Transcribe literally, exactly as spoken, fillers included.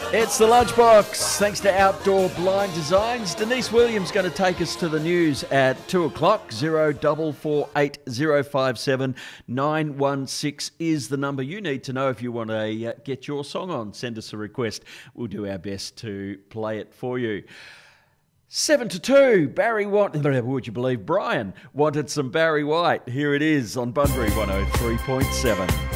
It's the Lunchbox, thanks to Outdoor Blind Designs. Denise Williams going to take us to the news at two o'clock. Zero double four eight zero five seven nine one six is the number you need to know if you want to uh, get your song on. Send us a request. We'll do our best to play it for you. Seven to two, Barry White, would you believe Brian wanted some Barry White. Here it is on Bunbury one oh three point seven.